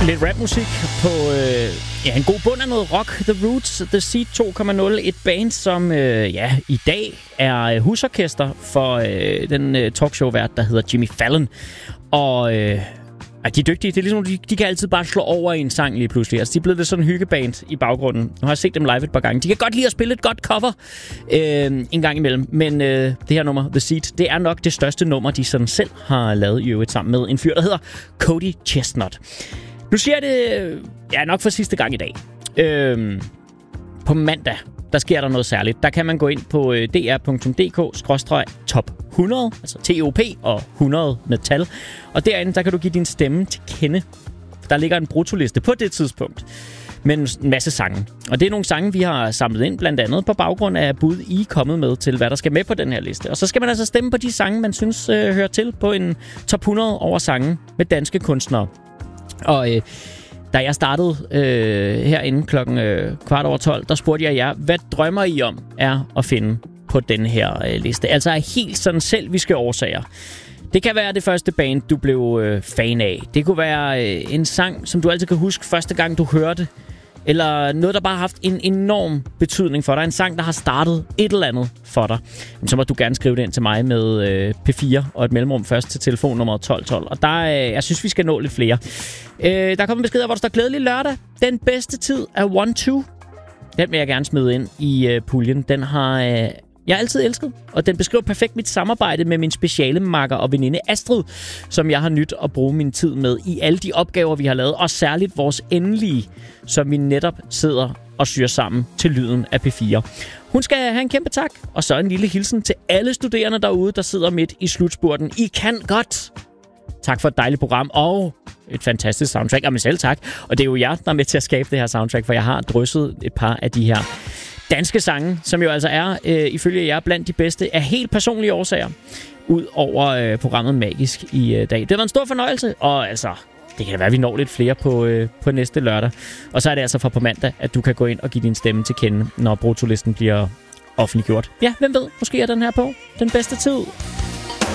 Lidt rapmusik på en god bund af noget rock. The Roots, The Seed 2.0, et band, som i dag er husorkester for den talkshow-vært, der hedder Jimmy Fallon. Og de er dygtige. Det er ligesom, de kan altid bare slå over i en sang lige pludselig. Altså, de er blevet lidt sådan en hyggeband i baggrunden. Nu har jeg set dem live et par gange. De kan godt lide at spille et godt cover en gang imellem. Men det her nummer, The Seed, det er nok det største nummer, de sådan selv har lavet i øvrigt sammen med en fyr, der hedder Cody Chestnut. Nu siger jeg det nok for sidste gang i dag. På mandag, der sker der noget særligt. Der kan man gå ind på dr.dk/top 100, altså TOP og 100 med tal. Og derinde, der kan du give din stemme til kende. Der ligger en bruttoliste på det tidspunkt med en masse sange. Og det er nogle sange, vi har samlet ind, blandt andet på baggrund af bud, I er kommet med til, hvad der skal med på den her liste. Og så skal man altså stemme på de sange, man synes hører til på en top 100 over sange med danske kunstnere. Og da jeg startede herinde klokken 12:15, der spurgte jeg jer, hvad drømmer I om er at finde på den her liste? Altså af helt sådan selviske årsager. Det kan være det første band, du blev fan af. Det kunne være en sang, som du altid kan huske første gang, du hørte. Eller noget, der bare har haft en enorm betydning for dig. En sang, der har startet et eller andet for dig. Så må du gerne skrive det ind til mig med P4 og et mellemrum først til telefonnummer 1212. Og der, jeg synes, vi skal nå lidt flere. Der er kommet beskeder, hvor der står glædelig lørdag. Den bedste tid er 1-2. Den vil jeg gerne smide ind i puljen. Den har jeg altid elsket. Og den beskriver perfekt mit samarbejde med min speciale makker og veninde Astrid, som jeg har nydt at bruge min tid med i alle de opgaver, vi har lavet. Og særligt vores endelige, som vi netop sidder og syr sammen til lyden af P4. Hun skal have en kæmpe tak, og så en lille hilsen til alle studerende derude, der sidder midt i slutspurten. I kan godt! Tak for et dejligt program, og et fantastisk soundtrack. Og mig selv tak. Og det er jo jer, der er med til at skabe det her soundtrack, for jeg har drysset et par af de her danske sange, som jo altså er, ifølge jer, blandt de bedste af helt personlige årsager, ud over programmet Magisk i dag. Det var en stor fornøjelse, og altså, det kan da være, at vi når lidt flere på næste lørdag. Og så er det altså fra på mandag, at du kan gå ind og give din stemme til kende, når bruttolisten bliver offentliggjort. Ja, hvem ved, måske er den her på den bedste tid.